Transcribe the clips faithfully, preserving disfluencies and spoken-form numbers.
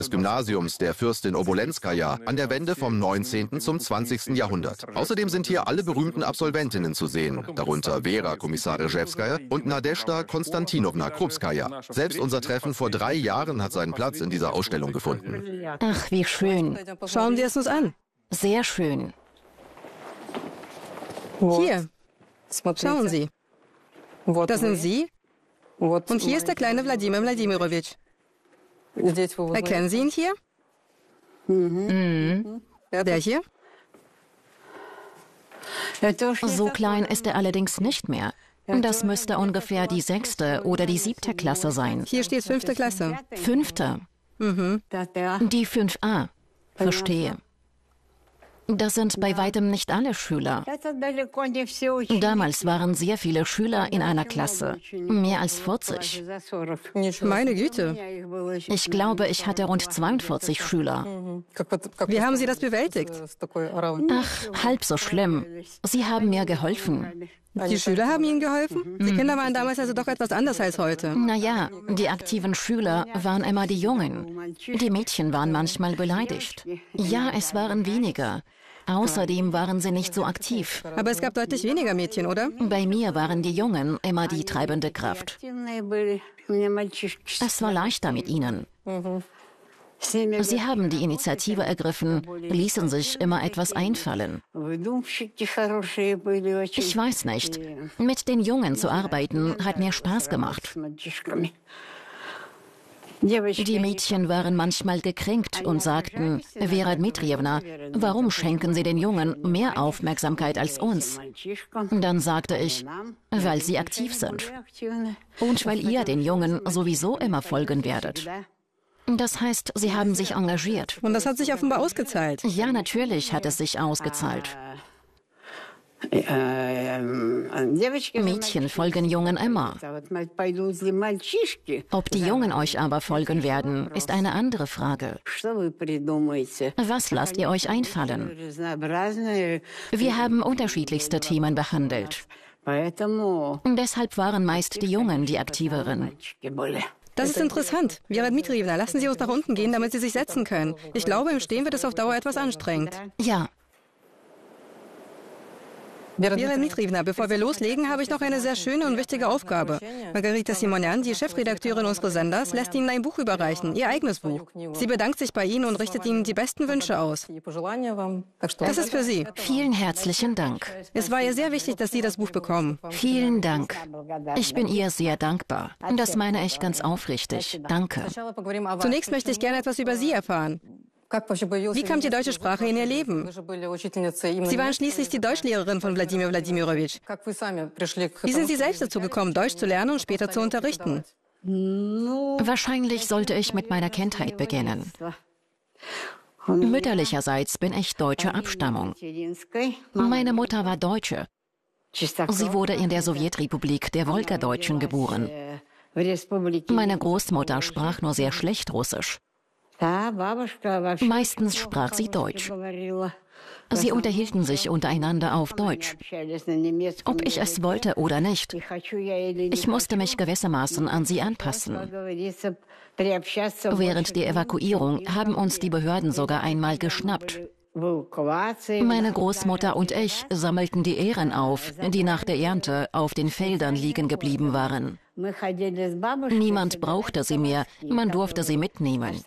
des Gymnasiums der Fürstin Obolenskaja an der Wende vom neunzehnten zum zwanzigsten Jahrhundert. Außerdem sind hier alle berühmten Absolventinnen zu sehen, darunter Vera Komissaryszewskaja und Nadezhda Konstantinowna Krupskaja. Selbst unser Treffen vor drei Jahren hat seinen Platz in dieser Ausstellung gefunden. Ach, wie schön. Schauen wir es uns an. Sehr schön. Hier, schauen Sie. Das sind Sie und hier ist der kleine Wladimir Wladimirovich. Erkennen Sie ihn hier? Mhm. Der hier? So klein ist er allerdings nicht mehr. Das müsste ungefähr die sechste oder die siebte Klasse sein. Hier steht fünfte Klasse. Fünfte. Mhm. Die fünf a. Verstehe. Das sind bei weitem nicht alle Schüler. Damals waren sehr viele Schüler in einer Klasse. Mehr als vierzig. Meine Güte. Ich glaube, ich hatte rund zweiundvierzig Schüler. Wie haben Sie das bewältigt? Ach, halb so schlimm. Sie haben mir geholfen. Die Schüler haben Ihnen geholfen? Die Kinder waren damals also doch etwas anders als heute. Naja, die aktiven Schüler waren immer die Jungen. Die Mädchen waren manchmal beleidigt. Ja, es waren weniger. Außerdem waren sie nicht so aktiv. Aber es gab deutlich weniger Mädchen, oder? Bei mir waren die Jungen immer die treibende Kraft. Es war leichter mit ihnen. Sie haben die Initiative ergriffen, ließen sich immer etwas einfallen. Ich weiß nicht. Mit den Jungen zu arbeiten, hat mir Spaß gemacht. Die Mädchen waren manchmal gekränkt und sagten, Vera Dmitrijewna, warum schenken Sie den Jungen mehr Aufmerksamkeit als uns? Dann sagte ich, weil sie aktiv sind. Und weil ihr den Jungen sowieso immer folgen werdet. Das heißt, sie haben sich engagiert. Und das hat sich offenbar ausgezahlt. Ja, natürlich hat es sich ausgezahlt. Mädchen folgen Jungen immer. Ob die Jungen euch aber folgen werden, ist eine andere Frage. Was lasst ihr euch einfallen? Wir haben unterschiedlichste Themen behandelt. Deshalb waren meist die Jungen die aktiveren. Das ist interessant. Vera Dmitrijewna, lassen Sie uns nach unten gehen, damit Sie sich setzen können. Ich glaube, im Stehen wird es auf Dauer etwas anstrengend. Ja. Vera Dmitrijewna, bevor wir loslegen, habe ich noch eine sehr schöne und wichtige Aufgabe. Margarita Simonian, die Chefredakteurin unseres Senders, lässt Ihnen ein Buch überreichen, ihr eigenes Buch. Sie bedankt sich bei Ihnen und richtet Ihnen die besten Wünsche aus. Das ist für Sie. Vielen herzlichen Dank. Es war ihr sehr wichtig, dass Sie das Buch bekommen. Vielen Dank. Ich bin ihr sehr dankbar. Das meine ich ganz aufrichtig. Danke. Zunächst möchte ich gerne etwas über Sie erfahren. Wie kam die deutsche Sprache in Ihr Leben? Sie waren schließlich die Deutschlehrerin von Wladimir Wladimirovich. Wie sind Sie selbst dazu gekommen, Deutsch zu lernen und später zu unterrichten? Wahrscheinlich sollte ich mit meiner Kindheit beginnen. Mütterlicherseits bin ich deutscher Abstammung. Meine Mutter war Deutsche. Sie wurde in der Sowjetrepublik der Wolgadeutschen geboren. Meine Großmutter sprach nur sehr schlecht Russisch. Meistens sprach sie Deutsch. Sie unterhielten sich untereinander auf Deutsch. Ob ich es wollte oder nicht. Ich musste mich gewissermaßen an sie anpassen. Während der Evakuierung haben uns die Behörden sogar einmal geschnappt. Meine Großmutter und ich sammelten die Ähren auf, die nach der Ernte auf den Feldern liegen geblieben waren. Niemand brauchte sie mehr, man durfte sie mitnehmen.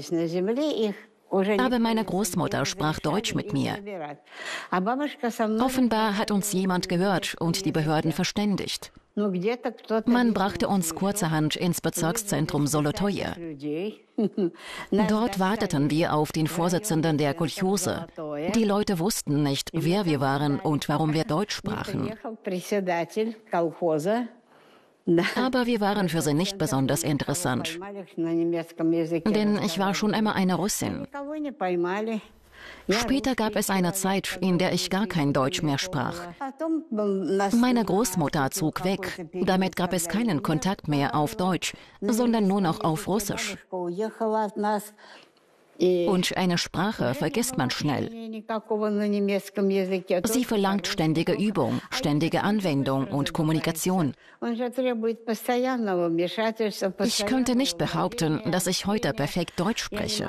Aber meine Großmutter sprach Deutsch mit mir. Offenbar hat uns jemand gehört und die Behörden verständigt. Man brachte uns kurzerhand ins Bezirkszentrum Solotoje. Dort warteten wir auf den Vorsitzenden der Kolchose. Die Leute wussten nicht, wer wir waren und warum wir Deutsch sprachen. Aber wir waren für sie nicht besonders interessant. Denn ich war schon immer eine Russin. Später gab es eine Zeit, in der ich gar kein Deutsch mehr sprach. Meine Großmutter zog weg. Damit gab es keinen Kontakt mehr auf Deutsch, sondern nur noch auf Russisch. Und eine Sprache vergisst man schnell. Sie verlangt ständige Übung, ständige Anwendung und Kommunikation. Ich könnte nicht behaupten, dass ich heute perfekt Deutsch spreche.